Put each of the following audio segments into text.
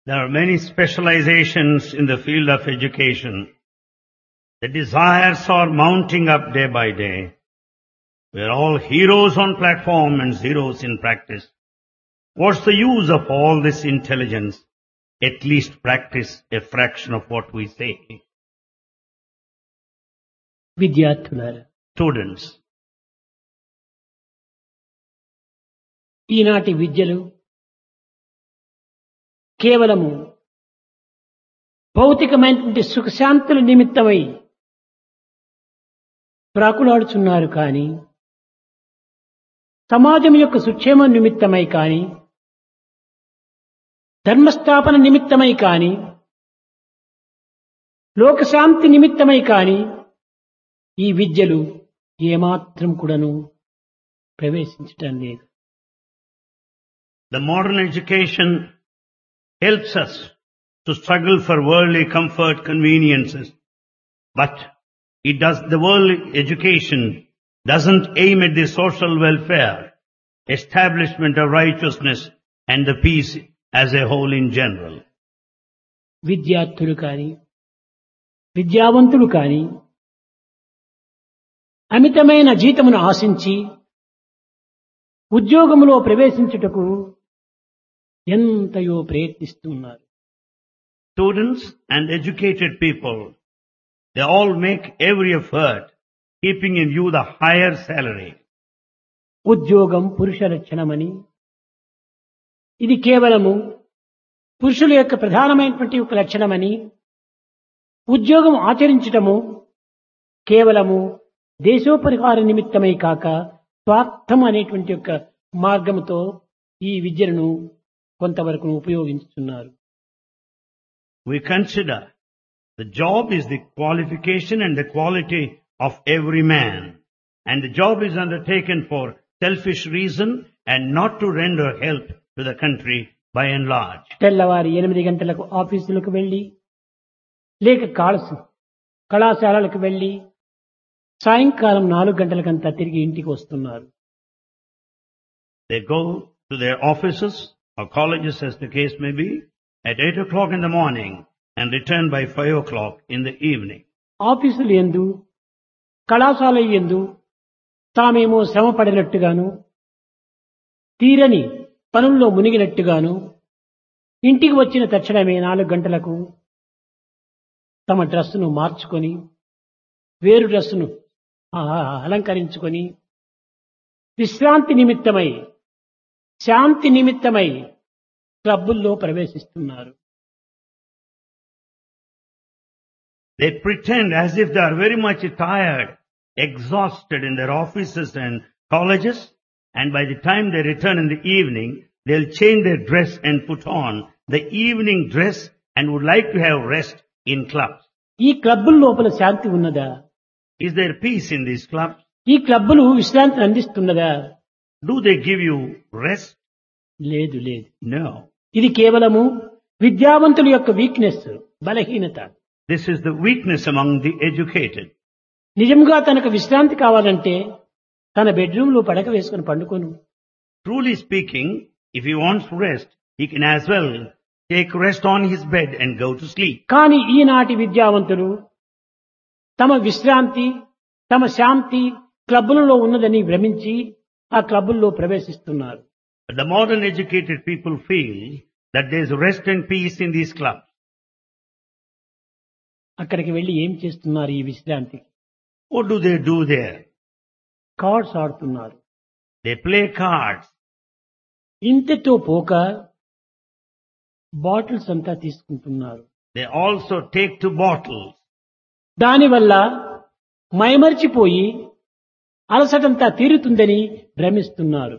There are many specializations in the field of education. The desires are mounting up day by day. We are all heroes on platform and zeros in practice. What's the use of all this intelligence? At least practice a fraction of what we say. విద్యార్థులారా, Students, ఈనాటి విద్యలు కేవలము భౌతికమైనటువంటి సుఖశాంతుల నిమిత్తమై ప్రాకులాడుచున్నారు కానీ సమాజం యొక్క సుక్షేమం నిమిత్తమై కానీ ధర్మస్థాపన నిమిత్తమై కానీ లోకశాంతి నిమిత్తమై కానీ ఈ విద్యలు ఏమాత్రం కూడాను ప్రవేశించటం లేదు. the modern education helps us to struggle for worldly comfort, conveniences. But the worldly education doesn't aim at the social welfare, establishment of righteousness and the peace as a whole in general. విద్యార్థులు కానీ విద్యావంతులు కానీ అమితమైన జీతమును ఆశించి ఉద్యోగములో ప్రవేశించుటకు ఎంతయో ప్రయత్నిస్తున్నారు. Students and educated people, they all make every effort, keeping in view the higher salary. ఉద్యోగం పురుష లక్షణమని, ఇది కేవలము పురుషుల యొక్క ప్రధానమైనటువంటి ఒక లక్షణమని, ఉద్యోగం ఆచరించటము కేవలము దేశోపరిహార నిమిత్తమై కాక స్వార్థం అనేటువంటి యొక్క మార్గముతో ఈ విద్యను కొంతవరకు ఉపయోగించుతున్నారు. We consider the job is the qualification and the quality of every man, and the job is undertaken for selfish reason and not to render help to the country by and large. తెల్లవారి 8 గంటలకు ఆఫీసులకు వెళ్లి లేక కళాశాలలకు వెళ్లి సాయంకాలం 4 గంటలకంతా తిరిగి ఇంటికి వస్తున్నారు. They go to their offices or colleges as the case may be at 8 o'clock in the morning and return by 5 o'clock in the evening. ఆఫీసులు యందు కళాశాల యందు తామేమో శ్రమ పడినట్టుగాను తీరని పనుల్లో మునిగినట్టుగాను ఇంటికి వచ్చిన తక్షణమే 4 గంటలకు తమ డ్రెస్సును మార్చుకొని వేరు డ్రెస్సును అలంకరించుకొని విశ్రాంతి నిమిత్తమై శాంతి నిమిత్తమై క్లబ్బుల్లో ప్రవేశిస్తున్నారు. They pretend as if they are very much tired, exhausted in their offices and colleges, and by the time they return in the evening, they'll change their dress and put on the evening dress and would like to have rest in clubs. ఈ క్లబ్బుల లోపల శాంతి ఉన్నదా? Is there peace in these clubs? ఈ క్లబ్బులు విశ్రాంతిని అందిస్తున్నదా? Do they give you rest? లేదు. No. ఇది కేవలము విద్యావంతుల యొక్క వీక్నెస్, బలహీనత. This is the weakness among the educated. నిజంగా తనకు విశ్రాంతి కావాలంటే తన బెడ్రూమ్ లో పడక వేసుకుని పండుకోను. Truly speaking, if he wants rest, he can as well take rest on his bed and go to sleep. కానీ ఈనాటి విద్యావంతులు తమ విశ్రాంతి, తమ శాంతి క్లబ్బులలో ఉన్నదని భ్రమించి ఆ క్లబ్బుల్లో ప్రవేశిస్తున్నారు. But the modern educated people feel that there is rest and peace in these clubs. అక్కడికి వెళ్లి ఏం చేస్తున్నారు? ఈ విశ్రాంతి What do they do there? Cards ఆడుతున్నారు. They play cards. ఇంతతో పోక బాటిల్స్ అంతా తీసుకుంటున్నారు. They also take to bottles. దానివల్ల మైమరిచిపోయి అలసటంతా తీరుతుందని భ్రమిస్తున్నారు.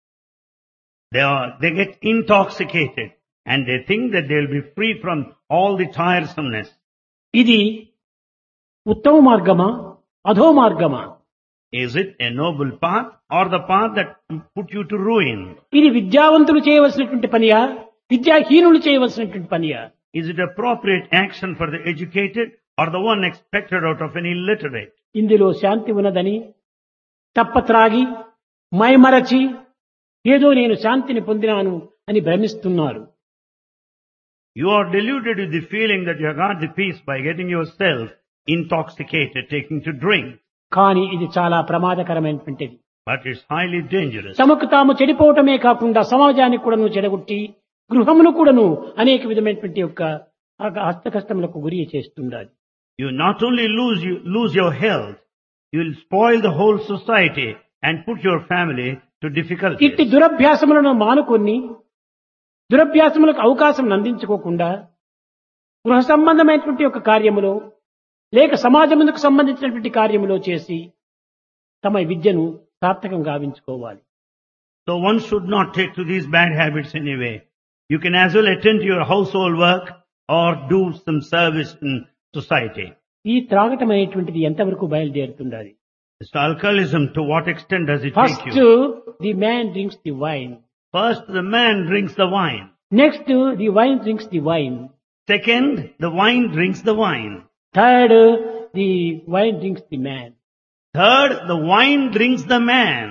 They get intoxicated and they think that they will be free from all the tiresomeness. ఇది ఉత్తమ మార్గమా, అధో మార్గమా? Is it a noble path or the path that put you to ruin? ఇది విద్యావంతులు చేయవలసినటువంటి పనియా, విద్యాహీనులు చేయవలసినటువంటి పనియా? Is it appropriate action for the educated or the one expected out of an illiterate? ఇందులో శాంతి ఉన్నదని తప్పత్రాగి మైమరచి ఏదో నేను శాంతిని పొందినాను అని భ్రమిస్తున్నారు. You are deluded with the feeling that you have got the peace by getting yourself intoxicated, taking to drink. కానీ ఇది చాలా ప్రమాదకరమైనటువంటిది. But it's highly dangerous. తమకు తాము చెడిపోవటమే కాకుండా సమాజానికి కూడాను చెడగొట్టి గృహమును కూడాను అనేక విధమైనటువంటి యొక్క హస్త కష్టములకు గురి చేస్తుండాలి. You not only lose your health, you will spoil the whole society and put your family to difficulties. ఇట్టి దురభ్యాసములను మానుకొని దురభ్యాసములకు అవకాశం అందించుకోకుండా గృహ సంబంధమైనటువంటి ఒక కార్యములో లేక సమాజమునకు సంబంధించినటువంటి కార్యములో చేసి తమ విద్యను సార్థకం గావించుకోవాలి. So one should not take to these bad habits anyway. You can as well attend to your household work or do some service in society. ఈ త్రాగటం అనేటువంటిది ఎంతవరకు బయలుదేరుతుండాలి? This alcoholism, to what extent does it first take you? The man drinks the wine. First, the man drinks the wine. Next the wine drinks the wine. Second, the wine drinks the wine. Third the wine drinks the man. Third, the wine drinks the man.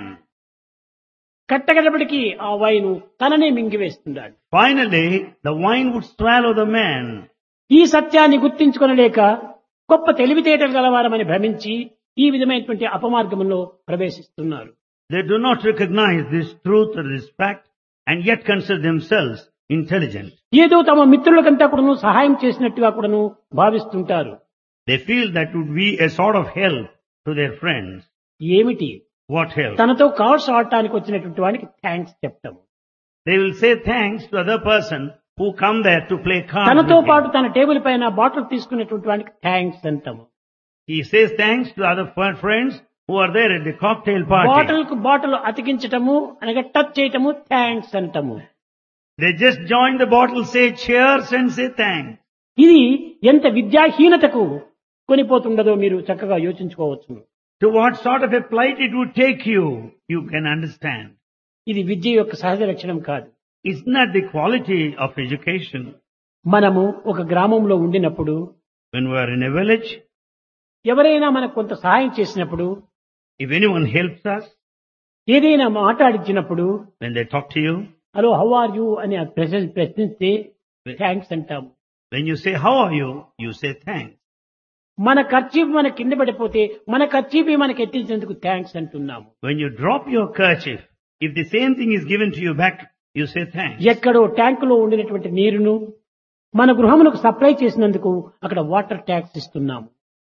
కట్టగడపటికి ఆ wine తననే మింగివేస్తున్నాడు. Finally, the wine would swallow the man. ఈ సత్యాన్ని గుర్తించుకొనలేక గొప్ప తెలివితేటలు గలవారమని భ్రమించి ఈ విధమైనటువంటి అపమార్గంలో ప్రవేశిస్తున్నారు. They do not recognize this truth or this fact and yet consider themselves intelligent. ఏదో తమ మిత్రులకంతా కూడాను సహాయం చేసినట్టుగా కూడాను భావిస్తుంటారు. They feel that would be a sort of help to their friends. ఏమిటి? What help? తనతో కార్డ్స్ ఆడటానికి వచ్చినటువంటి వానికి థ్యాంక్స్ చెప్తాము. They will say thanks to other person who come there to play cards తనతో with పాటు him. తన table పైన బాటిల్ తీసుకునేటువంటి వానికి థ్యాంక్స్ అంటాము. He says thanks to other friends who are there at the cocktail party. Bottle కు bottle అతికించటము అనగా touch చేయటము థ్యాంక్స్ అంటాము. They just join the bottle, say cheers and say thanks. ఇది ఎంత విద్యాహీనతకు కొనిపోతుండదో మీరు చక్కగా యోచించుకోవచ్చు. To what sort of a plight it would take you, you can understand. ఇది విద్య యొక్క సహజ లక్షణం కాదు. It's not the quality of education. మనము ఒక గ్రామంలో ఉండినప్పుడు When we are in a village, ఎవరైనా మనకు కొంత సహాయం చేసినప్పుడు if anyone helps us, ఏదైనా మాట్లాడించినప్పుడు when they talk to you, hello how are you అని ప్రశ్నిస్తే థ్యాంక్స్ అంటాము. when you say how are you, you say thanks. మన ఖర్చీఫ్ మన కింద పడిపోతే మన ఖర్చీఫ్ మనకి ఎత్తించేందుకు థ్యాంక్స్ అంటున్నాము. When you drop your kerchief, if the same thing is given to you back, you say thanks. ఎక్కడో ట్యాంకులో ఉండినటువంటి నీరును మన గృహమునకు సప్లై చేసినందుకు అక్కడ వాటర్ ట్యాక్స్ ఇస్తున్నాము.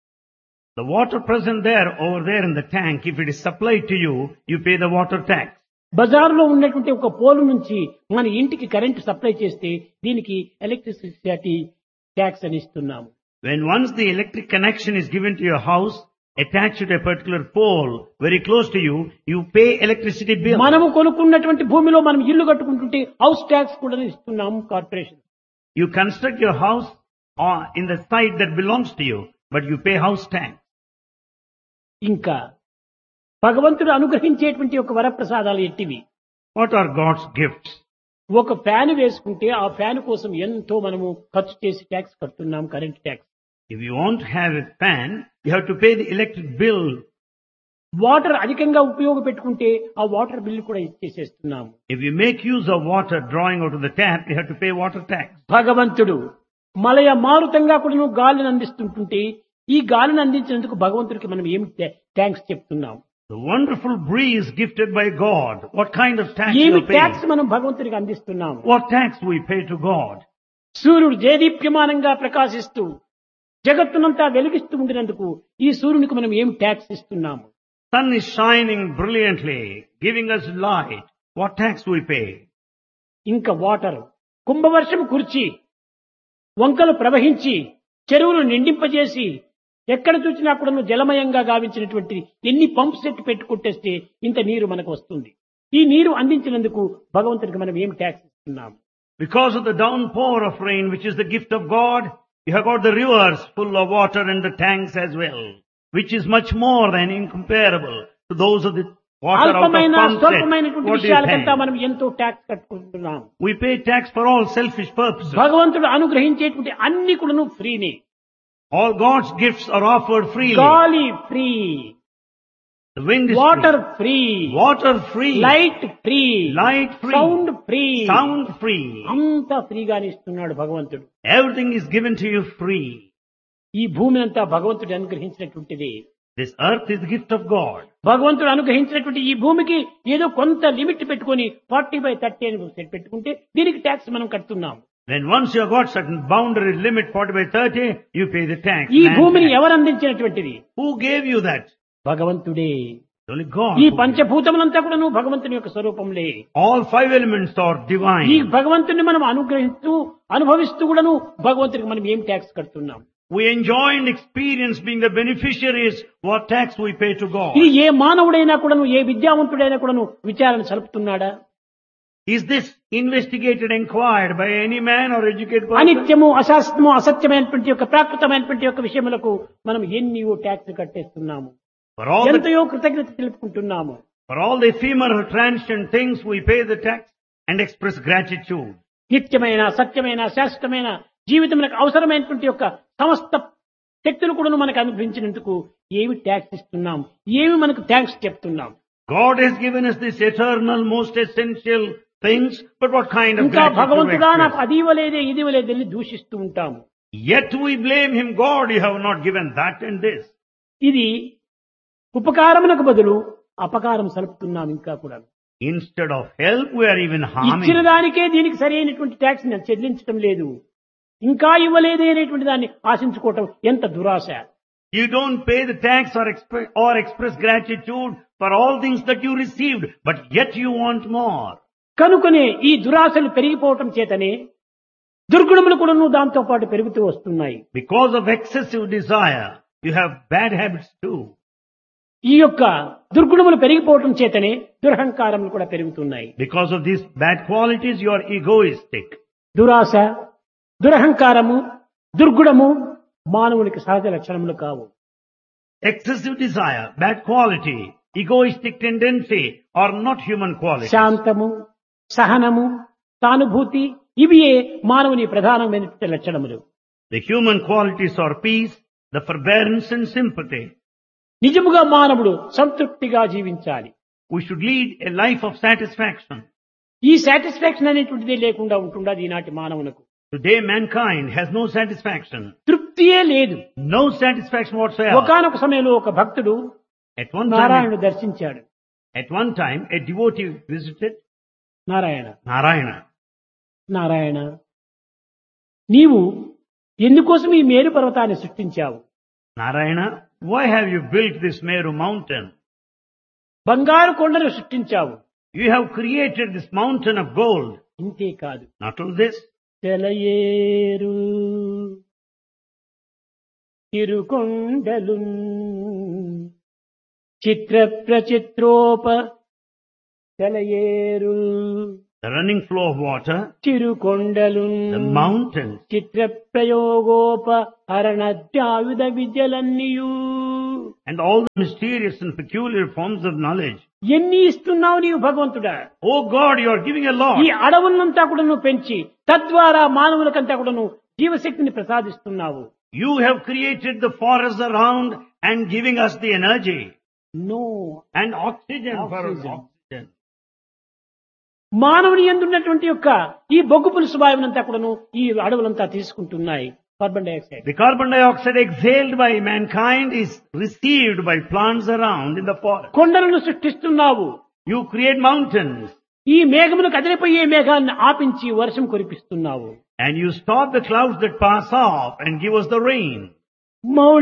The water present there, over there in the tank, if it is supplied to you, you pay the water tax. బజారులో ఉన్నటువంటి ఒక పోలు నుంచి మన ఇంటికి కరెంటు సప్లై చేస్తే దీనికి ఎలక్ట్రిసిటీ ట్యాక్స్ అని ఇస్తున్నాము. When once the electric connection is given to your house, attached to a particular pole, very close to you, you pay electricity bill. మనము కొనుక్కున్నటువంటి భూమిలో మనం ఇల్లు కట్టుకుంటుంటే హౌస్ ట్యాక్స్ కూడా ఇస్తున్నాము corporation. You construct your house in the site that belongs to you, but you pay house tax. ఇంకా భగవంతుడు అనుగ్రహించేటువంటి ఒక వరప్రసాదాలు ఎట్టివి? What are God's gifts? ఒక ఫ్యాన్ వేసుకుంటే ఆ ఫ్యాన్ కోసం ఎంతో మనము ఖర్చు చేసి ట్యాక్స్ కడుతున్నాం, current tax. If you want to have a fan, you have to pay the electric bill. Water అధికంగా ఉపయోగపెట్టుకుంటే ఆ వాటర్ బిల్లు కూడా ఇచ్చేసేస్తున్నాము. If you make use of water drawing out of the tap, you have to pay water tax. భగవంతుడు మలయ మారుతంగా కూడా గాలిని అందిస్తుంటుంటే ఈ గాలిని అందించినందుకు భగవంతుడికి మనం ఏం థ్యాంక్స్ చెప్తున్నాం? The wonderful breeze gifted by God. What kind of tax you ఏమి are paying? ట్యాక్స్ మనం భగవంతుడికి అందిస్తున్నాం? What tax we pay to God? సూర్యుడు దేదీప్యమానంగా ప్రకాశిస్తూ జగత్తునంతా వెలిగిస్తూ ఉండినందుకు ఈ సూర్యునికి మనం ఏం ట్యాక్స్ ఇస్తున్నాము? Sun is shining brilliantly, giving us light. What tax we pay? ఇంకా వాటర్ కుంభవర్షం కురిచి వంకలు ప్రవహించి చెరువులు నిండింపజేసి ఎక్కడ చూసినా కూడా జలమయంగా గావించినటువంటి ఎన్ని పంప్ సెట్ పెట్టుకుంటేస్తే ఇంత నీరు మనకు వస్తుంది. ఈ నీరు అందించినందుకు భగవంతుడికి మనం ఏం ట్యాక్స్ ఇస్తున్నాము? Because of the downpour of rain, which is the gift of God, you have got the rivers full of water and the tanks as well, which is much more than incomparable to those of the water out of అల్పమైన pump set. స్వల్పమైనటువంటి What do you విషయాలకంతా pay? మనం ఎంతో tax కట్టుకుంటున్నాం. We pay tax for all selfish purposes. భగవంతుడు అనుగ్రహించేటువంటి అన్ని కూడా ఫ్రీనే. All God's gifts are offered freely. గాలి free, The wind is water free. Free, Water free. Light free, Light free. Sound free, Sound free. అంతా ఫ్రీగానే ఇస్తున్నాడు భగవంతుడు. Everything is given to you free. ఈ భూమిని అంతా భగవంతుడు అనుగ్రహించినటువంటిది. This earth is the gift of God. భగవంతుడు అనుగ్రహించినటువంటి ఈ భూమికి ఏదో కొంత లిమిట్ పెట్టుకొని 40/30 అని సెట్ పెట్టుకుంటే దీనికి ట్యాక్స్ మనం కడుతున్నాం. When once you have got certain boundary limit 40/30, you pay the tax. ఈ Land భూమిని tax. ఎవరు అందించినటువంటిది? Who gave you that? భగవంతుడే. Only God. ఈ who gave. పంచభూతములంతా కూడాను భగవంతుని యొక్క స్వరూపంలే. All 5 elements are ఈ divine. భగవంతుని మనం అనుగ్రహిస్తూ అనుభవిస్తూ కూడాను భగవంతునికి మనం ఏం ట్యాక్స్ కడుతున్నాం? We enjoy and experience being the beneficiaries. What tax we pay to God? ఇది ఏ మానవుడైనా కూడాను, ఏ విద్యావంతుడైనా కూడాను విచారణ సలుపుతున్నాడా? Is this investigated, inquired by any man or educated person? అనిత్యము, అశాస్త్రము, అసత్యమైనటువంటి యొక్క ప్రాకృతమైనటువంటి యొక్క విషయములకు మనం ఎన్నియో ట్యాక్స్ కట్టేస్తున్నాము. For all the, ఎంతయో కృతజ్ఞత తెలుపుకుంటున్నాము. for all the ephemeral transient things, we pay the tax and express gratitude. నిత్యమైన, సత్యమైన, శాశ్వతమైన జీవితములకు అవసరమైనటువంటి యొక్క సమస్త శక్తులు కూడా మనకు అనుగ్రహించినందుకు ఏమి ట్యాక్స్ ఇస్తున్నాం, ఏమి మనకు థ్యాంక్స్ చెప్తున్నాం? God has given us this eternal, most essential things, but what kind of ఇంకా gratitude we భగవంతుడా నాకు express? అది ఇవ్వలేదే, ఇది ఇవ్వలేదే అని దూషిస్తూ ఉంటాము. Yet we blame Him, God, you have not given that and this. ఇది ఉపకారమునకు బదులు అపకారం సలుపుతున్నాం. ఇంకా కూడా Instead of help, we are even ఇచ్చిన harming. దానికే దీనికి సరైనటువంటి ట్యాక్స్ చెల్లించడం లేదు, ఇంకా ఇవ్వలేదే అనేటువంటి దాన్ని ఆశించుకోవటం ఎంత దురాశ. You don't pay the tax or express gratitude for all things that you received, but yet you want more. కనుకనే ఈ దురాశలు పెరిగిపోవటం చేతనే దుర్గుణములు కూడాను దాంతో పాటు పెరుగుతూ వస్తున్నాయి. Because of excessive desire, you have bad habits too. ఈ యొక్క దుర్గుణములు పెరిగిపోవటం చేతనే దురహంకారములు కూడా పెరుగుతున్నాయి. Because of these bad qualities, you are egoistic. దురాశ, దురహంకారము, దుర్గుణము మానవునికి సహజ లక్షణములు కావు. Excessive desire, bad quality, egoistic tendency are not human qualities. శాంతము, సహనము, సానుభూతి ఇవియే మానవుని ప్రధానమైనటువంటి లక్షణములు. The human qualities are peace, the forbearance and sympathy. నిజముగా మానవుడు సంతృప్తిగా జీవించాలి. We should lead a life of satisfaction. ఈ సాటిస్ఫాక్షన్ అనేటువంటిదే లేకుండా ఉంటుండదు ఈనాటి మానవునకు. Today mankind has no satisfaction. తృప్తియే లేదు. No satisfaction whatsoever. ఒకానొక సమయంలో ఒక భక్తుడు At one నారాయణుడు దర్శించాడు. time, a devotee visited Narayana, Narayana. Narayana, నీవు ఎందుకోసం ఈ మేరు పర్వతాన్ని సృష్టించావు? Narayana, why have you built this Meru mountain? బంగారు కొండను సృష్టించావు. You have created this mountain of gold. ఇంతే కాదు, Not only this, తెలయేరు తిరుకొండలు Chitra ప్రచిత్రోప తెలయేరు the running flow of water, తిరుకొండలు the mountains, Chitra ప్రయోగోప హరణద్యాయుధ విద్యలన్నీయు and all the mysterious and peculiar forms of knowledge. ఎన్ని ఇస్తున్నావు నీవు భగవంతుడా? Oh God, you are giving a lot. ఈ అడవులంతా కూడా నువ్వు పెంచి తద్వారా మానవులకంతా కూడా నువ్వు జీవశక్తిని ప్రసాదిస్తున్నావు. You have created the forests around and giving us the energy no, and oxygen for us. Oxygen. Oxygen. మానవుని ఎందున్నటువంటి యొక్క ఈ బొగ్గు పులుసు వాయువునంతా కూడాను ఈ అడవులంతా తీసుకుంటున్నాయి. Carbon dioxide, The carbon dioxide exhaled by mankind is received by plants around in the forest. కొండలను సృష్టిస్తున్నావు. You create mountains ఈ మేఘమును కదిలిపోయే మేఘాన్ని ఆపించి వర్షం కురిపిస్తున్నావు. and you stop the clouds that pass off and give us the rain.